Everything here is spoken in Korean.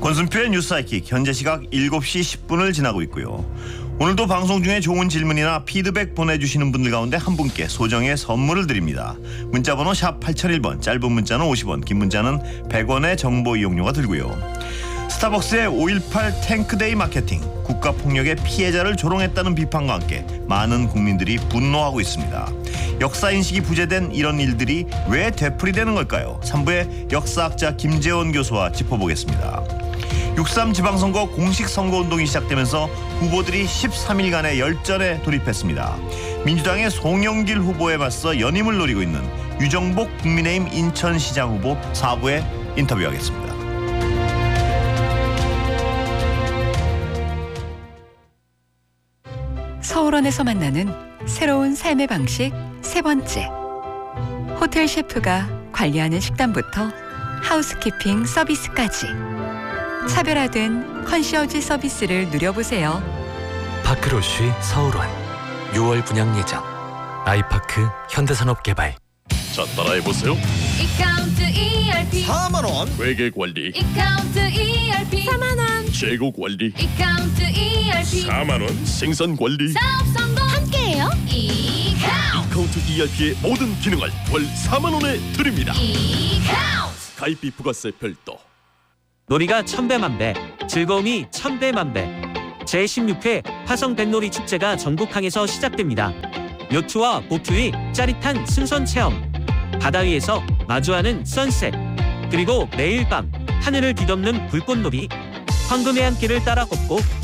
권순표의 뉴스하이킥, 현재 시각 7시 10분을 지나고 있고요. 오늘도 방송 중에 좋은 질문이나 피드백 보내주시는 분들 가운데 한 분께 소정의 선물을 드립니다. 문자번호 샵 8001번, 짧은 문자는 50원, 긴 문자는 100원의 정보 이용료가 들고요. 스타벅스의 5.18 탱크데이 마케팅, 국가폭력의 피해자를 조롱했다는 비판과 함께 많은 국민들이 분노하고 있습니다. 역사인식이 부재된 이런 일들이 왜 되풀이되는 걸까요? 3부의 역사학자 김재원 교수와 짚어보겠습니다. 6.3 지방선거 공식 선거운동이 시작되면서 후보들이 13일간의 열전에 돌입했습니다. 민주당의 송영길 후보에 맞서 연임을 노리고 있는 유정복 국민의힘 인천시장 후보 4부에 인터뷰하겠습니다. 서울원에서 만나는 새로운 삶의 방식 세 번째. 호텔 셰프가 관리하는 식단부터 하우스키핑 서비스까지 차별화된 컨시어지 서비스를 누려보세요. 파크로쉬 서울원 6월 분양 예정. 아이파크 현대산업개발. 자, 따라해보세요. 이카운트 ERP 4만원 회계관리, 이카운트 ERP 4만원 재고관리, 이카운트 ERP 4만원 생산관리. 사업 성공 함께해요. 이카운트 ERP의 모든 기능을 월 4만원에 드립니다. 이카운트 가입비 부가세 별도. 놀이가 천배만배, 즐거움이 천배만배. 제16회 화성 뱃놀이 축제가 전국항에서 시작됩니다. 요트와 보트 위 짜릿한 승선 체험, 바다 위에서 마주하는 선셋, 그리고 매일 밤 하늘을 뒤덮는 불꽃놀이, 황금의 한 길을 따라 걷고